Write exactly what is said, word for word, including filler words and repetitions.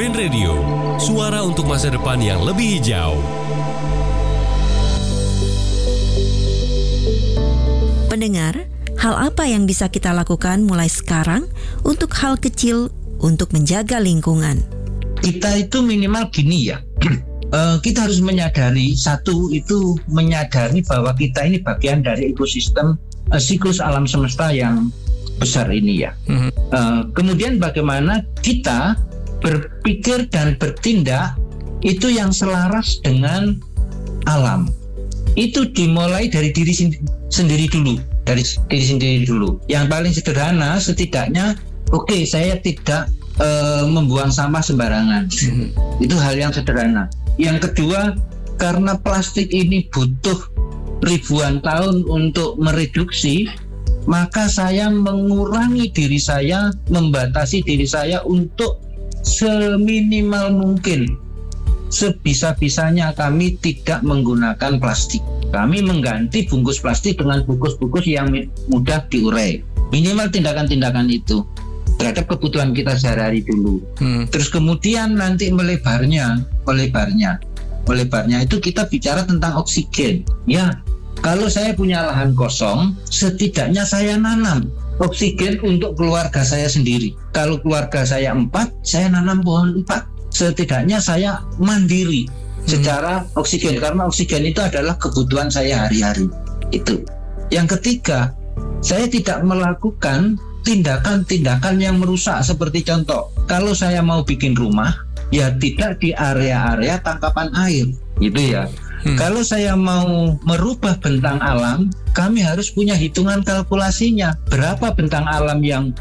Green Radio, suara untuk masa depan yang lebih hijau. Pendengar, hal apa yang bisa kita lakukan mulai sekarang untuk hal kecil untuk menjaga lingkungan? Kita itu minimal gini ya, uh, kita harus menyadari, satu itu menyadari bahwa kita ini bagian dari ekosistem uh, siklus alam semesta yang besar ini ya. Mm-hmm. uh, Kemudian bagaimana kita berpikir dan bertindak itu yang selaras dengan alam. Itu dimulai dari diri sendiri dulu, dari diri sendiri dulu. Yang paling sederhana, setidaknya, oke, okay, saya tidak uh, membuang sampah sembarangan. Mm-hmm. Itu hal yang sederhana. Yang kedua, karena plastik ini butuh ribuan tahun untuk mereduksi, maka saya mengurangi diri saya, membatasi diri saya untuk seminimal mungkin, sebisa-bisanya kami tidak menggunakan plastik. Kami mengganti bungkus plastik dengan bungkus-bungkus yang mudah diurai. Minimal tindakan-tindakan itu terhadap kebutuhan kita sehari-hari dulu. Hmm. Terus kemudian nanti melebarnya, melebarnya, melebarnya itu kita bicara tentang oksigen. Ya, kalau saya punya lahan kosong, setidaknya saya nanam oksigen untuk keluarga saya sendiri. Kalau keluarga saya empat, saya nanam pohon empat. Setidaknya saya mandiri hmm. secara oksigen, karena oksigen itu adalah kebutuhan saya hari-hari. Itu. Yang ketiga, saya tidak melakukan tindakan-tindakan yang merusak. Seperti contoh, kalau saya mau bikin rumah, ya tidak di area-area tangkapan air, gitu ya. Hmm. Kalau saya mau merubah bentang alam, kami harus punya hitungan kalkulasinya. Berapa bentang alam yang